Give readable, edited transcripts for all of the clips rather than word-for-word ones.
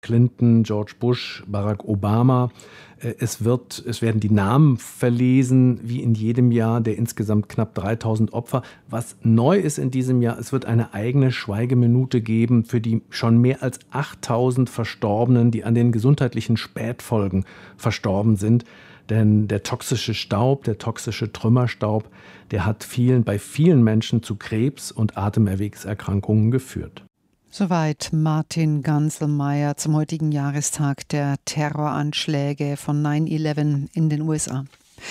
Clinton, George Bush, Barack Obama. Es werden die Namen verlesen, wie in jedem Jahr, der insgesamt knapp 3000 Opfer. Was neu ist in diesem Jahr, es wird eine eigene Schweigeminute geben für die schon mehr als 8000 Verstorbenen, die an den gesundheitlichen Spätfolgen verstorben sind. Denn der toxische Staub, der toxische Trümmerstaub, der hat bei vielen Menschen zu Krebs und Atemwegserkrankungen geführt. Soweit Martin Ganselmeier zum heutigen Jahrestag der Terroranschläge von 9/11 in den USA.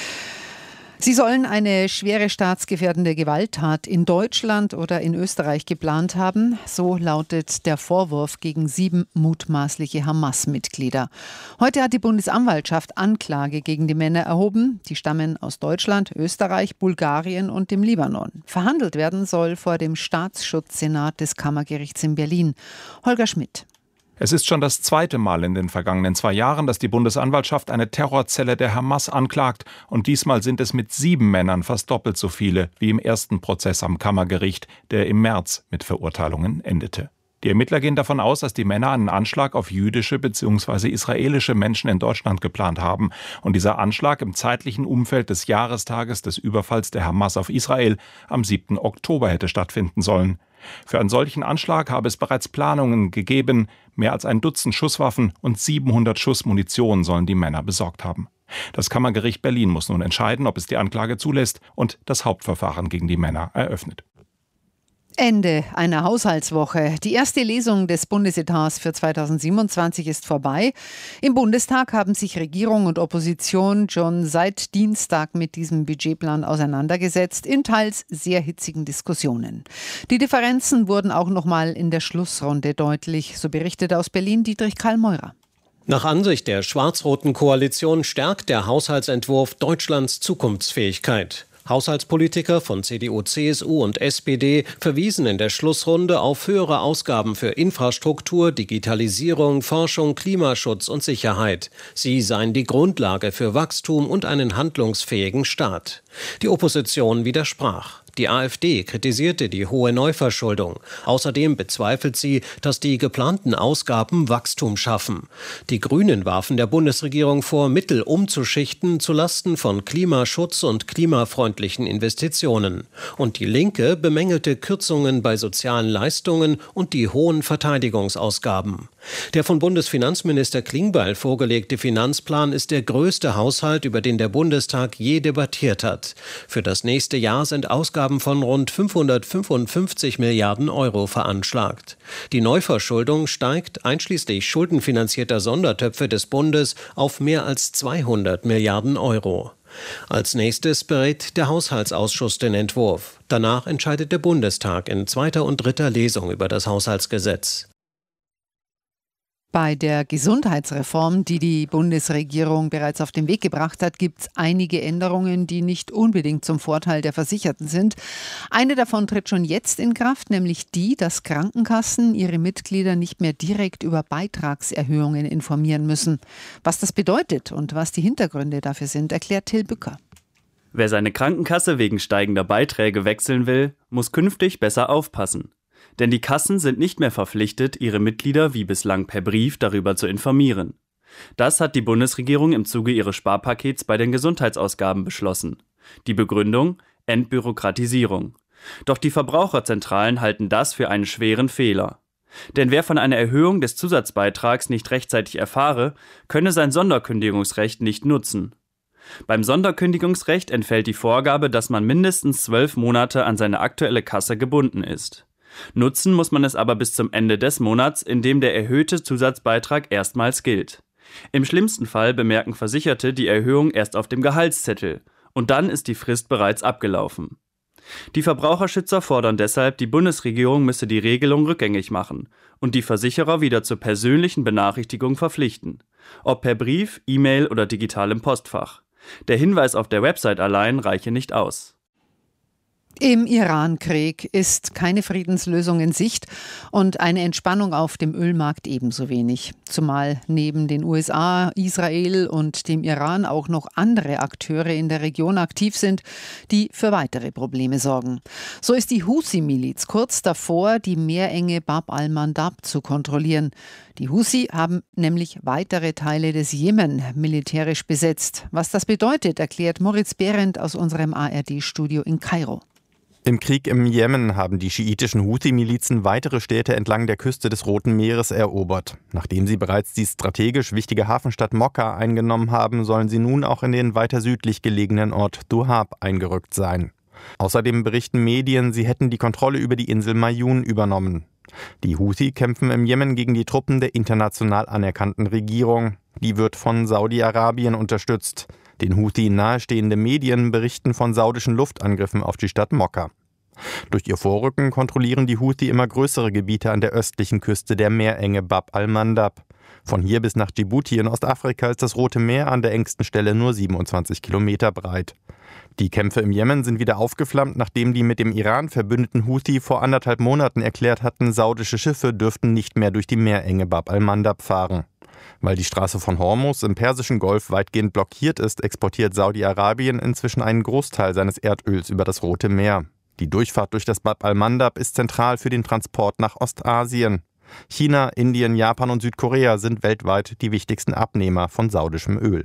Sie sollen eine schwere staatsgefährdende Gewalttat in Deutschland oder in Österreich geplant haben. So lautet der Vorwurf gegen 7 mutmaßliche Hamas-Mitglieder. Heute hat die Bundesanwaltschaft Anklage gegen die Männer erhoben. Die stammen aus Deutschland, Österreich, Bulgarien und dem Libanon. Verhandelt werden soll vor dem Staatsschutzsenat des Kammergerichts in Berlin. Holger Schmidt. Es ist schon das zweite Mal in den vergangenen 2 Jahren, dass die Bundesanwaltschaft eine Terrorzelle der Hamas anklagt. Und diesmal sind es mit 7 Männern fast doppelt so viele wie im ersten Prozess am Kammergericht, der im März mit Verurteilungen endete. Die Ermittler gehen davon aus, dass die Männer einen Anschlag auf jüdische bzw. israelische Menschen in Deutschland geplant haben. Und dieser Anschlag im zeitlichen Umfeld des Jahrestages des Überfalls der Hamas auf Israel am 7. Oktober hätte stattfinden sollen. Für einen solchen Anschlag habe es bereits Planungen gegeben. Mehr als ein Dutzend Schusswaffen und 700 Schuss Munition sollen die Männer besorgt haben. Das Kammergericht Berlin muss nun entscheiden, ob es die Anklage zulässt und das Hauptverfahren gegen die Männer eröffnet. Ende einer Haushaltswoche. Die erste Lesung des Bundesetats für 2027 ist vorbei. Im Bundestag haben sich Regierung und Opposition schon seit Dienstag mit diesem Budgetplan auseinandergesetzt, in teils sehr hitzigen Diskussionen. Die Differenzen wurden auch noch mal in der Schlussrunde deutlich, so berichtete aus Berlin Dietrich Karl-Meurer. Nach Ansicht der schwarz-roten Koalition stärkt der Haushaltsentwurf Deutschlands Zukunftsfähigkeit. Haushaltspolitiker von CDU, CSU und SPD verwiesen in der Schlussrunde auf höhere Ausgaben für Infrastruktur, Digitalisierung, Forschung, Klimaschutz und Sicherheit. Sie seien die Grundlage für Wachstum und einen handlungsfähigen Staat. Die Opposition widersprach. Die AfD kritisierte die hohe Neuverschuldung. Außerdem bezweifelt sie, dass die geplanten Ausgaben Wachstum schaffen. Die Grünen warfen der Bundesregierung vor, Mittel umzuschichten zulasten von Klimaschutz und klimafreundlichen Investitionen. Und die Linke bemängelte Kürzungen bei sozialen Leistungen und die hohen Verteidigungsausgaben. Der von Bundesfinanzminister Klingbeil vorgelegte Finanzplan ist der größte Haushalt, über den der Bundestag je debattiert hat. Für das nächste Jahr sind Ausgaben von rund 555 Milliarden Euro veranschlagt. Die Neuverschuldung steigt, einschließlich schuldenfinanzierter Sondertöpfe des Bundes, auf mehr als 200 Milliarden Euro. Als nächstes berät der Haushaltsausschuss den Entwurf. Danach entscheidet der Bundestag in 2. und 3. Lesung über das Haushaltsgesetz. Bei der Gesundheitsreform, die die Bundesregierung bereits auf den Weg gebracht hat, gibt es einige Änderungen, die nicht unbedingt zum Vorteil der Versicherten sind. Eine davon tritt schon jetzt in Kraft, nämlich die, dass Krankenkassen ihre Mitglieder nicht mehr direkt über Beitragserhöhungen informieren müssen. Was das bedeutet und was die Hintergründe dafür sind, erklärt Till Bücker. Wer seine Krankenkasse wegen steigender Beiträge wechseln will, muss künftig besser aufpassen. Denn die Kassen sind nicht mehr verpflichtet, ihre Mitglieder wie bislang per Brief darüber zu informieren. Das hat die Bundesregierung im Zuge ihres Sparpakets bei den Gesundheitsausgaben beschlossen. Die Begründung: Entbürokratisierung. Doch die Verbraucherzentralen halten das für einen schweren Fehler. Denn wer von einer Erhöhung des Zusatzbeitrags nicht rechtzeitig erfahre, könne sein Sonderkündigungsrecht nicht nutzen. Beim Sonderkündigungsrecht entfällt die Vorgabe, dass man mindestens 12 Monate an seine aktuelle Kasse gebunden ist. Nutzen muss man es aber bis zum Ende des Monats, in dem der erhöhte Zusatzbeitrag erstmals gilt. Im schlimmsten Fall bemerken Versicherte die Erhöhung erst auf dem Gehaltszettel und dann ist die Frist bereits abgelaufen. Die Verbraucherschützer fordern deshalb, die Bundesregierung müsse die Regelung rückgängig machen und die Versicherer wieder zur persönlichen Benachrichtigung verpflichten. Ob per Brief, E-Mail oder digitalem Postfach. Der Hinweis auf der Website allein reiche nicht aus. Im Iran-Krieg ist keine Friedenslösung in Sicht und eine Entspannung auf dem Ölmarkt ebenso wenig. Zumal neben den USA, Israel und dem Iran auch noch andere Akteure in der Region aktiv sind, die für weitere Probleme sorgen. So ist die Husi-Miliz kurz davor, die Meerenge Bab al-Mandab zu kontrollieren. Die Husi haben nämlich weitere Teile des Jemen militärisch besetzt. Was das bedeutet, erklärt Moritz Behrendt aus unserem ARD-Studio in Kairo. Im Krieg im Jemen haben die schiitischen Houthi-Milizen weitere Städte entlang der Küste des Roten Meeres erobert. Nachdem sie bereits die strategisch wichtige Hafenstadt Mokka eingenommen haben, sollen sie nun auch in den weiter südlich gelegenen Ort Duhab eingerückt sein. Außerdem berichten Medien, sie hätten die Kontrolle über die Insel Mayun übernommen. Die Houthi kämpfen im Jemen gegen die Truppen der international anerkannten Regierung. Die wird von Saudi-Arabien unterstützt. Den Houthi nahestehende Medien berichten von saudischen Luftangriffen auf die Stadt Mokka. Durch ihr Vorrücken kontrollieren die Houthi immer größere Gebiete an der östlichen Küste der Meerenge Bab al-Mandab. Von hier bis nach Djibouti in Ostafrika ist das Rote Meer an der engsten Stelle nur 27 Kilometer breit. Die Kämpfe im Jemen sind wieder aufgeflammt, nachdem die mit dem Iran verbündeten Houthi vor 1,5 Monaten erklärt hatten, saudische Schiffe dürften nicht mehr durch die Meerenge Bab al-Mandab fahren. Weil die Straße von Hormuz im Persischen Golf weitgehend blockiert ist, exportiert Saudi-Arabien inzwischen einen Großteil seines Erdöls über das Rote Meer. Die Durchfahrt durch das Bab al-Mandab ist zentral für den Transport nach Ostasien. China, Indien, Japan und Südkorea sind weltweit die wichtigsten Abnehmer von saudischem Öl.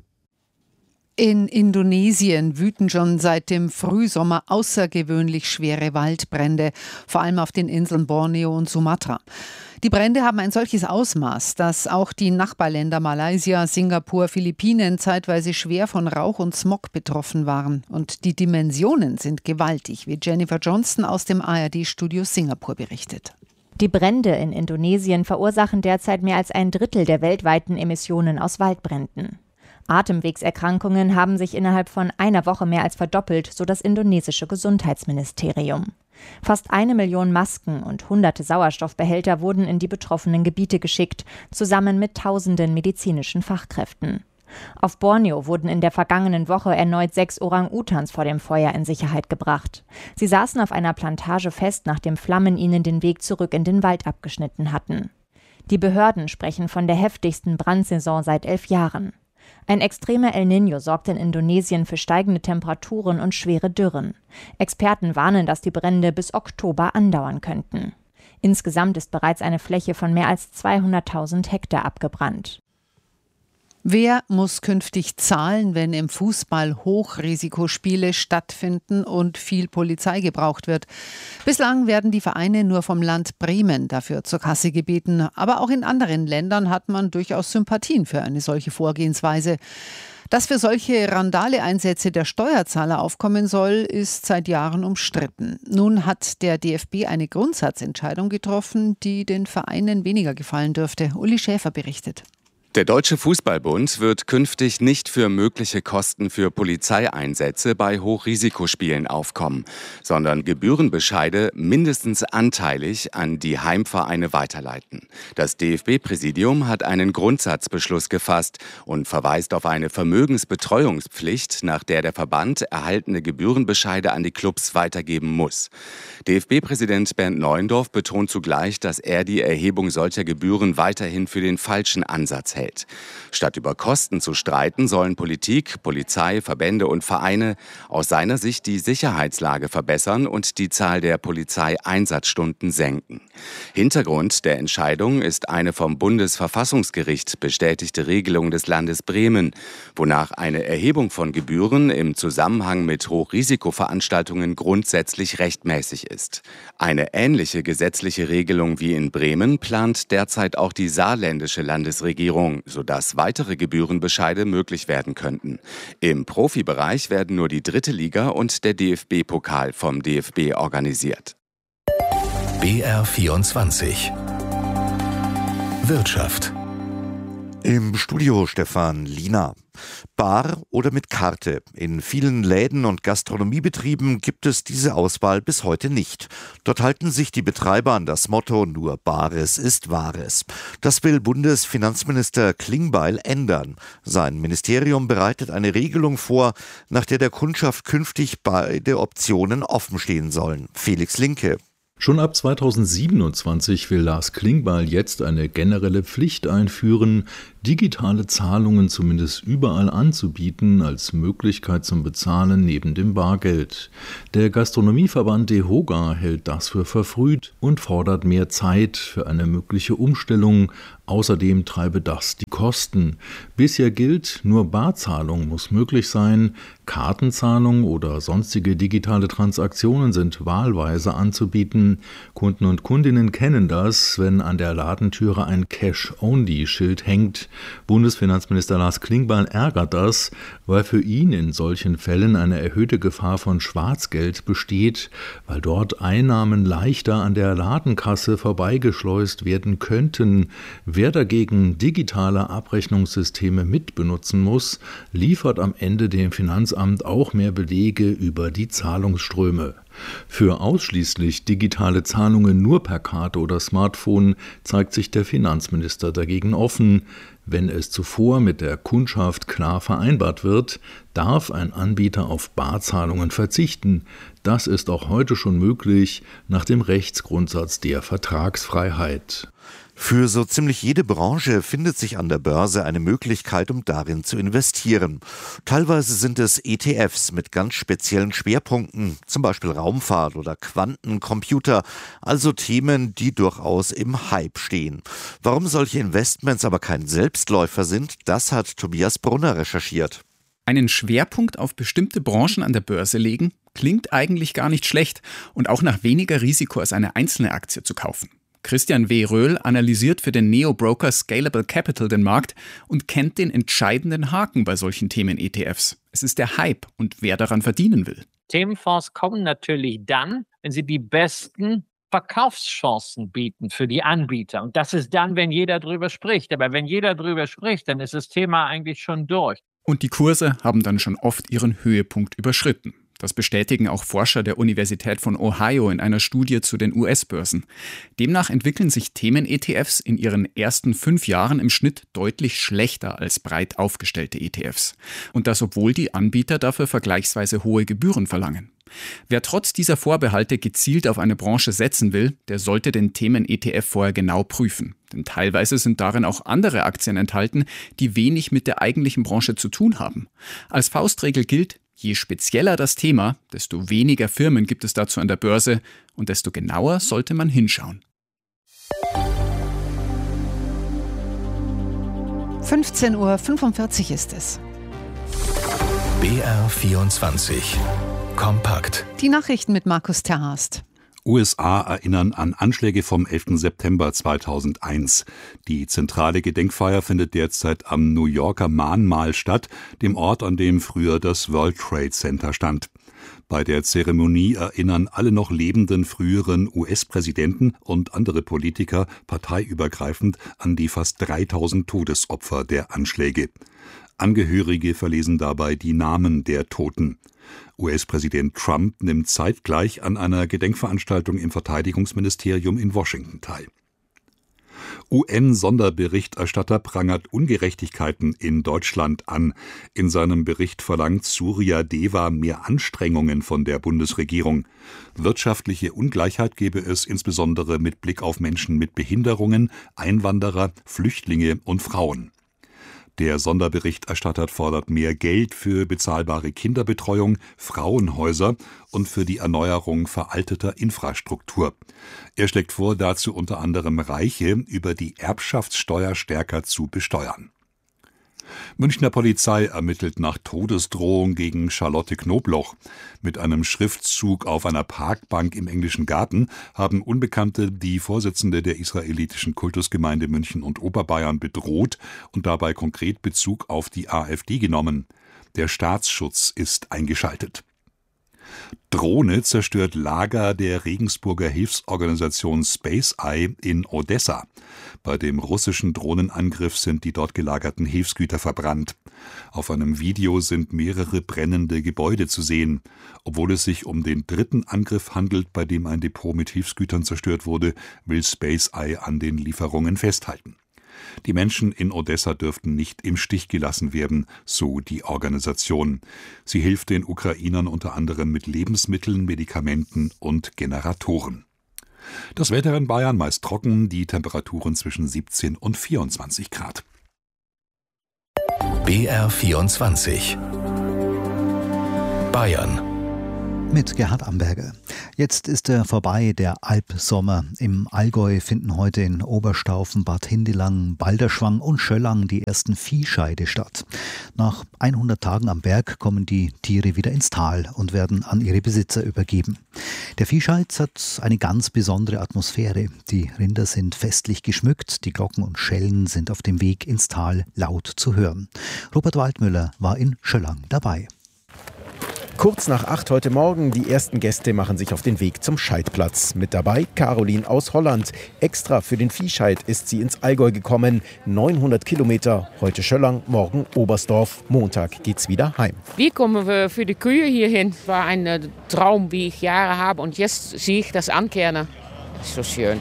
In Indonesien wüten schon seit dem Frühsommer außergewöhnlich schwere Waldbrände, vor allem auf den Inseln Borneo und Sumatra. Die Brände haben ein solches Ausmaß, dass auch die Nachbarländer Malaysia, Singapur, Philippinen zeitweise schwer von Rauch und Smog betroffen waren. Und die Dimensionen sind gewaltig, wie Jennifer Johnston aus dem ARD-Studio Singapur berichtet. Die Brände in Indonesien verursachen derzeit mehr als 1/3 der weltweiten Emissionen aus Waldbränden. Atemwegserkrankungen haben sich innerhalb von einer Woche mehr als verdoppelt, so das indonesische Gesundheitsministerium. Fast 1 Million Masken und hunderte Sauerstoffbehälter wurden in die betroffenen Gebiete geschickt, zusammen mit tausenden medizinischen Fachkräften. Auf Borneo wurden in der vergangenen Woche erneut 6 Orang-Utans vor dem Feuer in Sicherheit gebracht. Sie saßen auf einer Plantage fest, nachdem Flammen ihnen den Weg zurück in den Wald abgeschnitten hatten. Die Behörden sprechen von der heftigsten Brandsaison seit 11 Jahren. Ein extremer El Niño sorgt in Indonesien für steigende Temperaturen und schwere Dürren. Experten warnen, dass die Brände bis Oktober andauern könnten. Insgesamt ist bereits eine Fläche von mehr als 200.000 Hektar abgebrannt. Wer muss künftig zahlen, wenn im Fußball Hochrisikospiele stattfinden und viel Polizei gebraucht wird? Bislang werden die Vereine nur vom Land Bremen dafür zur Kasse gebeten. Aber auch in anderen Ländern hat man durchaus Sympathien für eine solche Vorgehensweise. Dass für solche Randale-Einsätze der Steuerzahler aufkommen soll, ist seit Jahren umstritten. Nun hat der DFB eine Grundsatzentscheidung getroffen, die den Vereinen weniger gefallen dürfte. Uli Schäfer berichtet. Der Deutsche Fußballbund wird künftig nicht für mögliche Kosten für Polizeieinsätze bei Hochrisikospielen aufkommen, sondern Gebührenbescheide mindestens anteilig an die Heimvereine weiterleiten. Das DFB-Präsidium hat einen Grundsatzbeschluss gefasst und verweist auf eine Vermögensbetreuungspflicht, nach der der Verband erhaltene Gebührenbescheide an die Clubs weitergeben muss. DFB-Präsident Bernd Neuendorf betont zugleich, dass er die Erhebung solcher Gebühren weiterhin für den falschen Ansatz hält. Statt über Kosten zu streiten, sollen Politik, Polizei, Verbände und Vereine aus seiner Sicht die Sicherheitslage verbessern und die Zahl der Polizeieinsatzstunden senken. Hintergrund der Entscheidung ist eine vom Bundesverfassungsgericht bestätigte Regelung des Landes Bremen, wonach eine Erhebung von Gebühren im Zusammenhang mit Hochrisikoveranstaltungen grundsätzlich rechtmäßig ist. Eine ähnliche gesetzliche Regelung wie in Bremen plant derzeit auch die saarländische Landesregierung, sodass weitere Gebührenbescheide möglich werden könnten. Im Profibereich werden nur die 3. Liga und der DFB-Pokal vom DFB organisiert. BR24 Wirtschaft. Im Studio Stefan Lina. Bar oder mit Karte? In vielen Läden und Gastronomiebetrieben gibt es diese Auswahl bis heute nicht. Dort halten sich die Betreiber an das Motto, nur Bares ist Wahres. Das will Bundesfinanzminister Klingbeil ändern. Sein Ministerium bereitet eine Regelung vor, nach der Kundschaft künftig beide Optionen offen stehen sollen. Felix Linke. Schon ab 2027 will Lars Klingbeil jetzt eine generelle Pflicht einführen, digitale Zahlungen zumindest überall anzubieten als Möglichkeit zum Bezahlen neben dem Bargeld. Der Gastronomieverband DEHOGA hält das für verfrüht und fordert mehr Zeit für eine mögliche Umstellung. Außerdem treibe das die Kosten. Bisher gilt, nur Barzahlung muss möglich sein. Kartenzahlung oder sonstige digitale Transaktionen sind wahlweise anzubieten. Kunden und Kundinnen kennen das, wenn an der Ladentüre ein Cash-Only-Schild hängt. Bundesfinanzminister Lars Klingbeil ärgert das, weil für ihn in solchen Fällen eine erhöhte Gefahr von Schwarzgeld besteht, weil dort Einnahmen leichter an der Ladenkasse vorbeigeschleust werden könnten. Wer dagegen digitale Abrechnungssysteme mitbenutzen muss, liefert am Ende dem Finanzamt auch mehr Belege über die Zahlungsströme. Für ausschließlich digitale Zahlungen nur per Karte oder Smartphone zeigt sich der Finanzminister dagegen offen. Wenn es zuvor mit der Kundschaft klar vereinbart wird, darf ein Anbieter auf Barzahlungen verzichten. Das ist auch heute schon möglich nach dem Rechtsgrundsatz der Vertragsfreiheit. Für so ziemlich jede Branche findet sich an der Börse eine Möglichkeit, um darin zu investieren. Teilweise sind es ETFs mit ganz speziellen Schwerpunkten, zum Beispiel Raumfahrt oder Quantencomputer, also Themen, die durchaus im Hype stehen. Warum solche Investments aber kein Selbstläufer sind, das hat Tobias Brunner recherchiert. Einen Schwerpunkt auf bestimmte Branchen an der Börse legen, klingt eigentlich gar nicht schlecht und auch nach weniger Risiko als eine einzelne Aktie zu kaufen. Christian W. Röhl analysiert für den Neo-Broker Scalable Capital den Markt und kennt den entscheidenden Haken bei solchen Themen-ETFs. Es ist der Hype und wer daran verdienen will. Themenfonds kommen natürlich dann, wenn sie die besten Verkaufschancen bieten für die Anbieter. Und das ist dann, wenn jeder drüber spricht. Aber wenn jeder drüber spricht, dann ist das Thema eigentlich schon durch. Und die Kurse haben dann schon oft ihren Höhepunkt überschritten. Das bestätigen auch Forscher der Universität von Ohio in einer Studie zu den US-Börsen. Demnach entwickeln sich Themen-ETFs in ihren ersten 5 Jahren im Schnitt deutlich schlechter als breit aufgestellte ETFs. Und das, obwohl die Anbieter dafür vergleichsweise hohe Gebühren verlangen. Wer trotz dieser Vorbehalte gezielt auf eine Branche setzen will, der sollte den Themen-ETF vorher genau prüfen. Denn teilweise sind darin auch andere Aktien enthalten, die wenig mit der eigentlichen Branche zu tun haben. Als Faustregel gilt, je spezieller das Thema, desto weniger Firmen gibt es dazu an der Börse und desto genauer sollte man hinschauen. 15:45 Uhr ist es. BR24 Kompakt. Die Nachrichten mit Markus Terhast. USA erinnern an Anschläge vom 11. September 2001. Die zentrale Gedenkfeier findet derzeit am New Yorker Mahnmal statt, dem Ort, an dem früher das World Trade Center stand. Bei der Zeremonie erinnern alle noch lebenden früheren US-Präsidenten und andere Politiker parteiübergreifend an die fast 3000 Todesopfer der Anschläge. Angehörige verlesen dabei die Namen der Toten. US-Präsident Trump nimmt zeitgleich an einer Gedenkveranstaltung im Verteidigungsministerium in Washington teil. UN-Sonderberichterstatter prangert Ungerechtigkeiten in Deutschland an. In seinem Bericht verlangt Surya Deva mehr Anstrengungen von der Bundesregierung. Wirtschaftliche Ungleichheit gebe es insbesondere mit Blick auf Menschen mit Behinderungen, Einwanderer, Flüchtlinge und Frauen. Der Sonderberichterstatter fordert mehr Geld für bezahlbare Kinderbetreuung, Frauenhäuser und für die Erneuerung veralteter Infrastruktur. Er schlägt vor, dazu unter anderem Reiche über die Erbschaftssteuer stärker zu besteuern. Münchner Polizei ermittelt nach Todesdrohung gegen Charlotte Knobloch. Mit einem Schriftzug auf einer Parkbank im Englischen Garten haben Unbekannte die Vorsitzende der israelitischen Kultusgemeinde München und Oberbayern bedroht und dabei konkret Bezug auf die AfD genommen. Der Staatsschutz ist eingeschaltet. Drohne zerstört Lager der Regensburger Hilfsorganisation Space Eye in Odessa. Bei dem russischen Drohnenangriff sind die dort gelagerten Hilfsgüter verbrannt. Auf einem Video sind mehrere brennende Gebäude zu sehen. Obwohl es sich um den dritten Angriff handelt, bei dem ein Depot mit Hilfsgütern zerstört wurde, will Space Eye an den Lieferungen festhalten. Die Menschen in Odessa dürften nicht im Stich gelassen werden, so die Organisation. Sie hilft den Ukrainern unter anderem mit Lebensmitteln, Medikamenten und Generatoren. Das Wetter in Bayern meist trocken, die Temperaturen zwischen 17 und 24 Grad. BR24 Bayern mit Gerhard Amberger. Jetzt ist er vorbei, der Alpsommer. Im Allgäu finden heute in Oberstaufen, Bad Hindelang, Balderschwang und Schöllang die ersten Viehscheide statt. Nach 100 Tagen am Berg kommen die Tiere wieder ins Tal und werden an ihre Besitzer übergeben. Der Viehscheid hat eine ganz besondere Atmosphäre. Die Rinder sind festlich geschmückt, die Glocken und Schellen sind auf dem Weg ins Tal laut zu hören. Robert Waldmüller war in Schöllang dabei. Kurz nach 8 heute Morgen, die ersten Gäste machen sich auf den Weg zum Scheidplatz. Mit dabei Caroline aus Holland. Extra für den Viehscheid ist sie ins Allgäu gekommen. 900 Kilometer, heute Schöllang, morgen Oberstdorf. Montag geht's wieder heim. Wir kommen für die Kühe hierhin. War ein Traum, wie ich Jahre habe. Und jetzt sehe ich das Ankehren. So schön.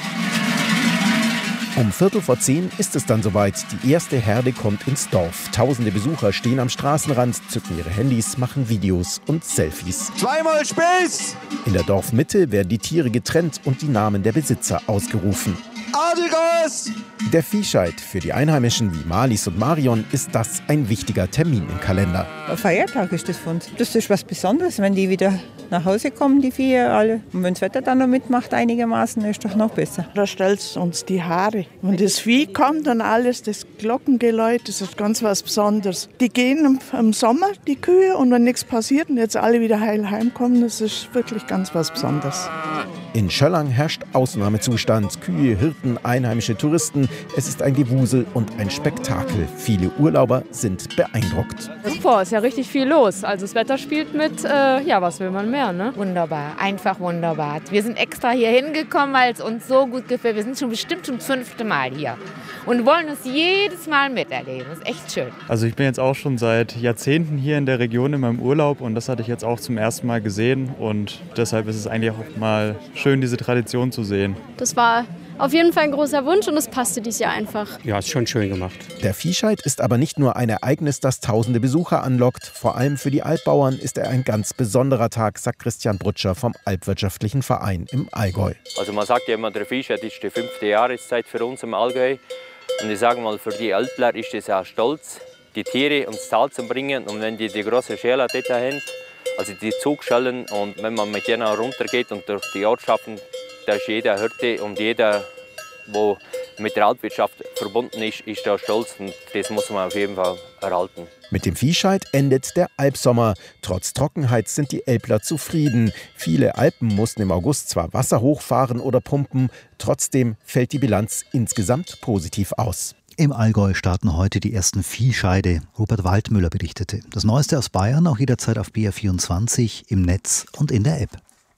Um 9:45 ist es dann soweit. Die erste Herde kommt ins Dorf. Tausende Besucher stehen am Straßenrand, zücken ihre Handys, machen Videos und Selfies. Zweimal Spieß! In der Dorfmitte werden die Tiere getrennt und die Namen der Besitzer ausgerufen. Adelgas! Der Viehscheid für die Einheimischen wie Marlies und Marion ist das ein wichtiger Termin im Kalender. Ein Feiertag ist das für uns. Das ist was Besonderes, wenn die wieder nach Hause kommen, die Viecher alle. Und wenn das Wetter dann noch mitmacht einigermaßen, ist doch noch besser. Da stellt es uns die Haare. Und das Vieh kommt und alles, das Glockengeläut, das ist ganz was Besonderes. Die gehen im Sommer, die Kühe, und wenn nichts passiert und jetzt alle wieder heil heimkommen, das ist wirklich ganz was Besonderes. In Schöllang herrscht Ausnahmezustand. Kühe, Hirten, einheimische Touristen. Es ist ein Gewusel und ein Spektakel. Viele Urlauber sind beeindruckt. Super, ist ja richtig viel los. Also das Wetter spielt mit, was will man mehr, ne? Wunderbar, einfach wunderbar. Wir sind extra hier hingekommen, weil es uns so gut gefällt. Wir sind bestimmt zum 5. Mal hier und wollen es jedes Mal miterleben. Das ist echt schön. Also ich bin jetzt auch schon seit Jahrzehnten hier in der Region in meinem Urlaub und das hatte ich jetzt auch zum ersten Mal gesehen und deshalb ist es eigentlich auch mal schön, diese Tradition zu sehen. Das war auf jeden Fall ein großer Wunsch und es passte dieses Jahr einfach. Ja, ist schon schön gemacht. Der Viehscheid ist aber nicht nur ein Ereignis, das tausende Besucher anlockt. Vor allem für die Alpbauern ist er ein ganz besonderer Tag, sagt Christian Brutscher vom Alpwirtschaftlichen Verein im Allgäu. Also man sagt ja immer, der Viehscheid ist die 5. Jahreszeit für uns im Allgäu. Und ich sage mal, für die Alpler ist es auch stolz, die Tiere ins Tal zu bringen. Und wenn die große Schäler dort haben, also die Zugschellen, und wenn man mit denen runtergeht und durch die Ortschaften, da ist jeder Hirte und jeder, der mit der Alpwirtschaft verbunden ist, ist da stolz und das muss man auf jeden Fall erhalten. Mit dem Viehscheid endet der Alpsommer. Trotz Trockenheit sind die Älpler zufrieden. Viele Alpen mussten im August zwar Wasser hochfahren oder pumpen, trotzdem fällt die Bilanz insgesamt positiv aus. Im Allgäu starten heute die ersten Viehscheide. Robert Waldmüller berichtete. Das Neueste aus Bayern auch jederzeit auf BR24, im Netz und in der App.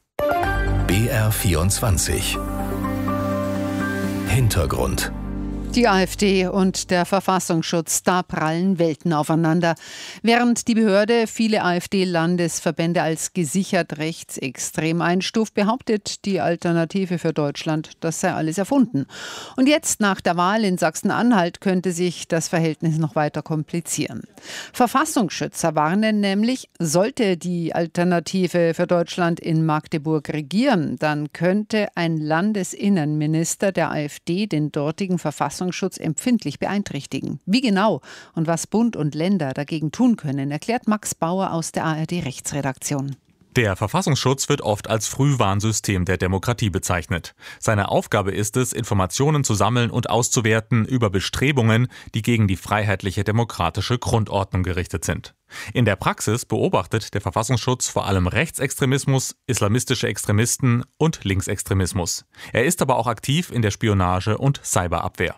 BR24 Hintergrund. Die AfD und der Verfassungsschutz, da prallen Welten aufeinander. Während die Behörde viele AfD-Landesverbände als gesichert rechtsextrem einstuft, behauptet die Alternative für Deutschland, das sei alles erfunden. Und jetzt nach der Wahl in Sachsen-Anhalt könnte sich das Verhältnis noch weiter komplizieren. Verfassungsschützer warnen nämlich, sollte die Alternative für Deutschland in Magdeburg regieren, dann könnte ein Landesinnenminister der AfD den dortigen Verfassungsschutz empfindlich beeinträchtigen. Wie genau und was Bund und Länder dagegen tun können, erklärt Max Bauer aus der ARD-Rechtsredaktion. Der Verfassungsschutz wird oft als Frühwarnsystem der Demokratie bezeichnet. Seine Aufgabe ist es, Informationen zu sammeln und auszuwerten über Bestrebungen, die gegen die freiheitliche demokratische Grundordnung gerichtet sind. In der Praxis beobachtet der Verfassungsschutz vor allem Rechtsextremismus, islamistische Extremisten und Linksextremismus. Er ist aber auch aktiv in der Spionage und Cyberabwehr.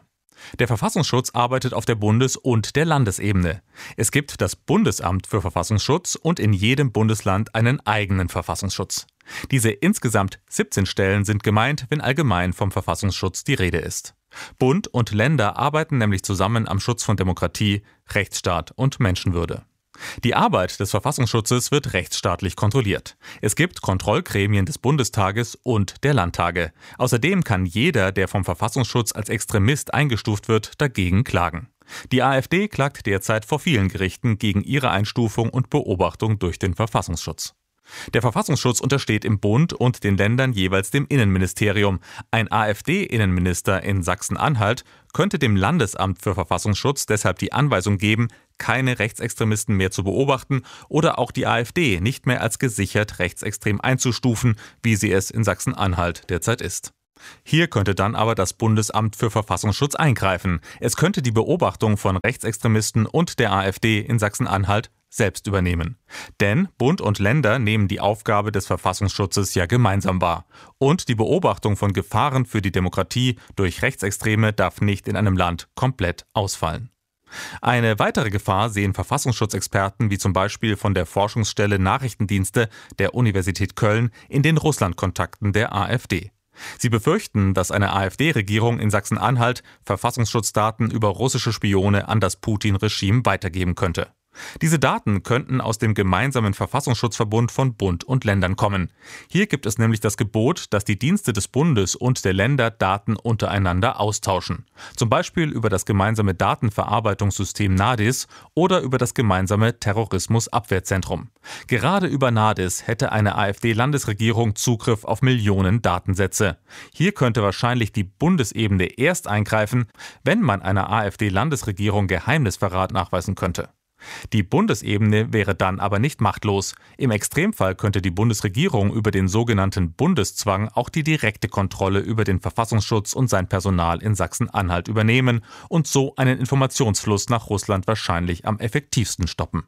Der Verfassungsschutz arbeitet auf der Bundes- und der Landesebene. Es gibt das Bundesamt für Verfassungsschutz und in jedem Bundesland einen eigenen Verfassungsschutz. Diese insgesamt 17 Stellen sind gemeint, wenn allgemein vom Verfassungsschutz die Rede ist. Bund und Länder arbeiten nämlich zusammen am Schutz von Demokratie, Rechtsstaat und Menschenwürde. Die Arbeit des Verfassungsschutzes wird rechtsstaatlich kontrolliert. Es gibt Kontrollgremien des Bundestages und der Landtage. Außerdem kann jeder, der vom Verfassungsschutz als Extremist eingestuft wird, dagegen klagen. Die AfD klagt derzeit vor vielen Gerichten gegen ihre Einstufung und Beobachtung durch den Verfassungsschutz. Der Verfassungsschutz untersteht im Bund und den Ländern jeweils dem Innenministerium. Ein AfD-Innenminister in Sachsen-Anhalt könnte dem Landesamt für Verfassungsschutz deshalb die Anweisung geben, keine Rechtsextremisten mehr zu beobachten oder auch die AfD nicht mehr als gesichert rechtsextrem einzustufen, wie sie es in Sachsen-Anhalt derzeit ist. Hier könnte dann aber das Bundesamt für Verfassungsschutz eingreifen. Es könnte die Beobachtung von Rechtsextremisten und der AfD in Sachsen-Anhalt selbst übernehmen. Denn Bund und Länder nehmen die Aufgabe des Verfassungsschutzes ja gemeinsam wahr. Und die Beobachtung von Gefahren für die Demokratie durch Rechtsextreme darf nicht in einem Land komplett ausfallen. Eine weitere Gefahr sehen Verfassungsschutzexperten wie zum Beispiel von der Forschungsstelle Nachrichtendienste der Universität Köln in den Russlandkontakten der AfD. Sie befürchten, dass eine AfD-Regierung in Sachsen-Anhalt Verfassungsschutzdaten über russische Spione an das Putin-Regime weitergeben könnte. Diese Daten könnten aus dem gemeinsamen Verfassungsschutzverbund von Bund und Ländern kommen. Hier gibt es nämlich das Gebot, dass die Dienste des Bundes und der Länder Daten untereinander austauschen. Zum Beispiel über das gemeinsame Datenverarbeitungssystem NADIS oder über das gemeinsame Terrorismusabwehrzentrum. Gerade über NADIS hätte eine AfD-Landesregierung Zugriff auf Millionen Datensätze. Hier könnte wahrscheinlich die Bundesebene erst eingreifen, wenn man einer AfD-Landesregierung Geheimnisverrat nachweisen könnte. Die Bundesebene wäre dann aber nicht machtlos. Im Extremfall könnte die Bundesregierung über den sogenannten Bundeszwang auch die direkte Kontrolle über den Verfassungsschutz und sein Personal in Sachsen-Anhalt übernehmen und so einen Informationsfluss nach Russland wahrscheinlich am effektivsten stoppen.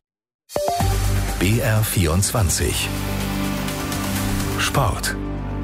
BR24 Sport.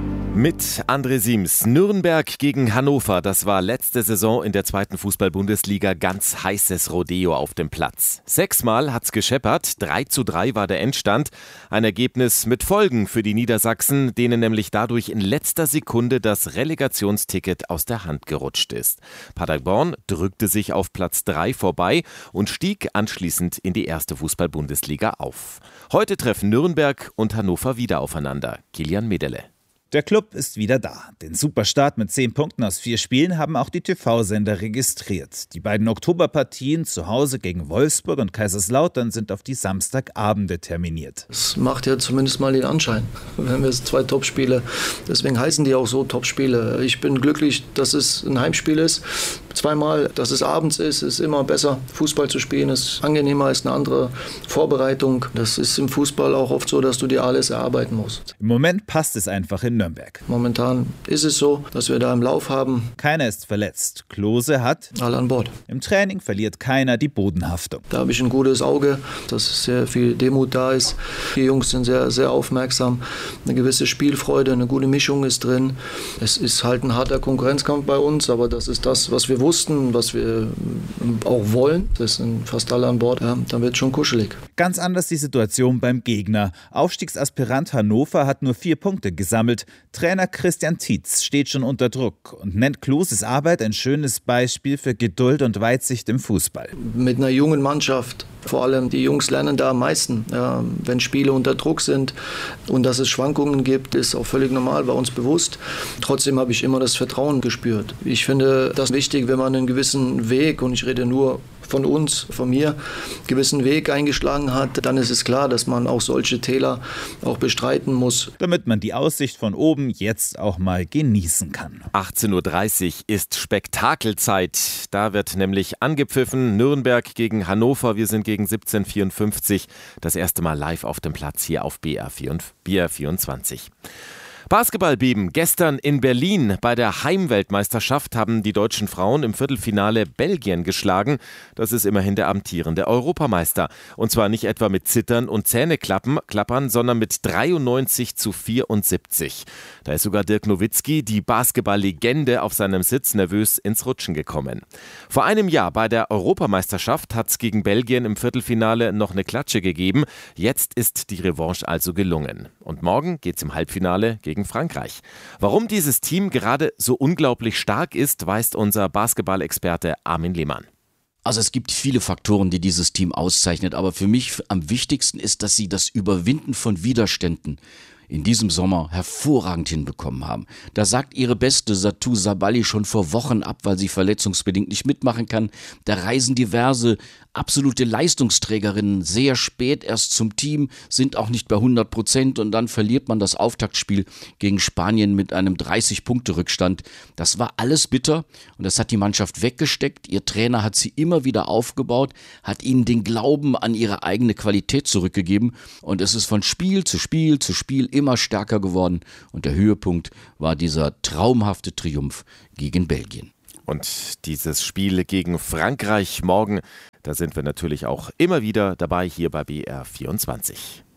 Mit André Siems. Nürnberg gegen Hannover, das war letzte Saison in der 2. Fußball-Bundesliga ganz heißes Rodeo auf dem Platz. 6-mal hat's gescheppert, 3:3 war der Endstand. Ein Ergebnis mit Folgen für die Niedersachsen, denen nämlich dadurch in letzter Sekunde das Relegationsticket aus der Hand gerutscht ist. Paderborn drückte sich auf Platz 3 vorbei und stieg anschließend in die 1. Fußball-Bundesliga auf. Heute treffen Nürnberg und Hannover wieder aufeinander. Kilian Medele. Der Club ist wieder da. Den Superstart mit 10 Punkten aus 4 Spielen haben auch die TV-Sender registriert. Die beiden Oktoberpartien zu Hause gegen Wolfsburg und Kaiserslautern sind auf die Samstagabende terminiert. Es macht ja zumindest mal den Anschein, wenn wir es 2 Topspiele, deswegen heißen die auch so Topspiele. Ich bin glücklich, dass es ein Heimspiel ist. 2-mal, dass es abends ist immer besser. Fußball zu spielen ist angenehmer, ist eine andere Vorbereitung. Das ist im Fußball auch oft so, dass du dir alles erarbeiten musst. Im Moment passt es einfach in Nürnberg. Momentan ist es so, dass wir da im Lauf haben. Keiner ist verletzt. Klose hat alle an Bord. Im Training verliert keiner die Bodenhaftung. Da habe ich ein gutes Auge, dass sehr viel Demut da ist. Die Jungs sind sehr, sehr aufmerksam. Eine gewisse Spielfreude, eine gute Mischung ist drin. Es ist halt ein harter Konkurrenzkampf bei uns, aber das ist das, was wir wussten, was wir auch wollen. Das sind fast alle an Bord. Ja, dann wird es schon kuschelig. Ganz anders die Situation beim Gegner. Aufstiegsaspirant Hannover hat nur 4 Punkte gesammelt. Trainer Christian Tietz steht schon unter Druck und nennt Kloses Arbeit ein schönes Beispiel für Geduld und Weitsicht im Fußball. Mit einer jungen Mannschaft, vor allem die Jungs lernen da am meisten. Ja, wenn Spiele unter Druck sind und dass es Schwankungen gibt, ist auch völlig normal, war uns bewusst. Trotzdem habe ich immer das Vertrauen gespürt. Ich finde das wichtig, wenn man einen gewissen Weg, und ich rede nur von uns, von mir, gewissen Weg eingeschlagen hat, dann ist es klar, dass man auch solche Täler auch bestreiten muss. Damit man die Aussicht von oben jetzt auch mal genießen kann. 18:30 Uhr ist Spektakelzeit. Da wird nämlich angepfiffen. Nürnberg gegen Hannover. Wir sind gegen 17:54. Das erste Mal live auf dem Platz hier auf BR24. Basketballbeben gestern in Berlin. Bei der Heimweltmeisterschaft haben die deutschen Frauen im Viertelfinale Belgien geschlagen. Das ist immerhin der amtierende Europameister. Und zwar nicht etwa mit Zittern und Zähneklappern, sondern mit 93:74. Da ist sogar Dirk Nowitzki, die Basketball-Legende, auf seinem Sitz nervös ins Rutschen gekommen. Vor einem Jahr bei der Europameisterschaft hat es gegen Belgien im Viertelfinale noch eine Klatsche gegeben. Jetzt ist die Revanche also gelungen. Und morgen geht's im Halbfinale gegen Frankreich. Warum dieses Team gerade so unglaublich stark ist, weiß unser Basketball-Experte Armin Lehmann. Also es gibt viele Faktoren, die dieses Team auszeichnet, aber für mich am wichtigsten ist, dass sie das Überwinden von Widerständen in diesem Sommer hervorragend hinbekommen haben. Da sagt ihre Beste Satou Sabali schon vor Wochen ab, weil sie verletzungsbedingt nicht mitmachen kann. Da reisen diverse absolute Leistungsträgerinnen sehr spät erst zum Team, sind auch nicht bei 100% und dann verliert man das Auftaktspiel gegen Spanien mit einem 30-Punkte-Rückstand. Das war alles bitter und das hat die Mannschaft weggesteckt. Ihr Trainer hat sie immer wieder aufgebaut, hat ihnen den Glauben an ihre eigene Qualität zurückgegeben und es ist von Spiel zu Spiel zu Spiel immer stärker geworden und der Höhepunkt war dieser traumhafte Triumph gegen Belgien. Und dieses Spiel gegen Frankreich morgen, da sind wir natürlich auch immer wieder dabei hier bei BR24.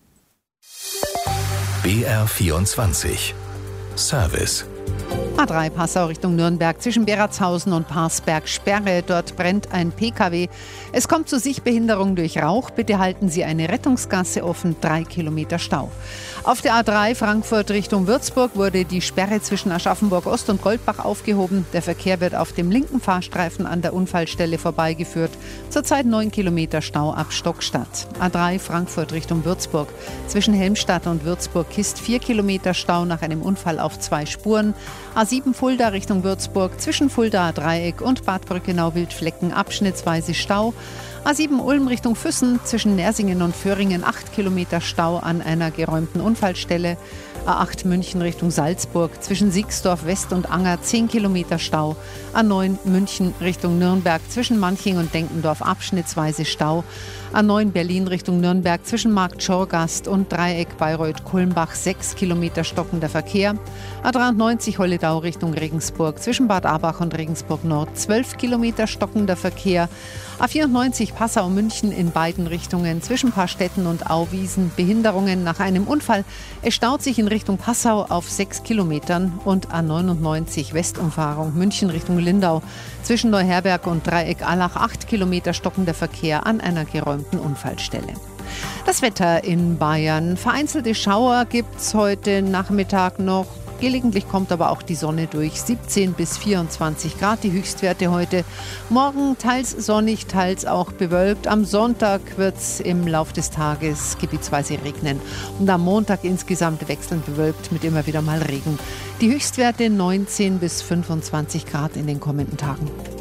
BR24 Service. A3 Passau Richtung Nürnberg zwischen Beratshausen und Parsberg Sperre. Dort brennt ein PKW. Es kommt zu Sichtbehinderung durch Rauch. Bitte halten Sie eine Rettungsgasse offen. 3 Kilometer Stau. Auf der A3 Frankfurt Richtung Würzburg wurde die Sperre zwischen Aschaffenburg Ost und Goldbach aufgehoben. Der Verkehr wird auf dem linken Fahrstreifen an der Unfallstelle vorbeigeführt. Zurzeit 9 Kilometer Stau ab Stockstadt. A3 Frankfurt Richtung Würzburg. Zwischen Helmstadt und Würzburg-Kist 4 Kilometer Stau nach einem Unfall auf 2 Spuren. A7 Fulda Richtung Würzburg zwischen Fuldaer Dreieck und Bad Brückenau-Wildflecken abschnittsweise Stau. A7 Ulm Richtung Füssen zwischen Nersingen und Föhringen 8 Kilometer Stau an einer geräumten Unfallstelle. A8 München Richtung Salzburg zwischen Siegsdorf West und Anger 10 Kilometer Stau. A9 München Richtung Nürnberg zwischen Manching und Denkendorf abschnittsweise Stau. A9 Berlin Richtung Nürnberg zwischen Markt Schorgast und Dreieck Bayreuth-Kulmbach 6 Kilometer stockender Verkehr. A93 Holledau Richtung Regensburg zwischen Bad Aabach und Regensburg Nord 12 Kilometer stockender Verkehr. A94 Passau München in beiden Richtungen zwischen Paarstetten und Auwiesen Behinderungen nach einem Unfall. Es staut sich in Richtung Passau auf 6 Kilometern und A99 Westumfahrung München Richtung Lindau zwischen Neuherberg und Dreieck Allach 8 Kilometer stockender Verkehr an einer geräumten Unfallstelle. Das Wetter in Bayern. Vereinzelte Schauer gibt es heute Nachmittag noch. Gelegentlich kommt aber auch die Sonne durch. 17 bis 24 Grad die Höchstwerte heute. Morgen teils sonnig, teils auch bewölkt. Am Sonntag wird es im Laufe des Tages gebietsweise regnen. Und am Montag insgesamt wechselnd bewölkt mit immer wieder mal Regen. Die Höchstwerte 19 bis 25 Grad in den kommenden Tagen.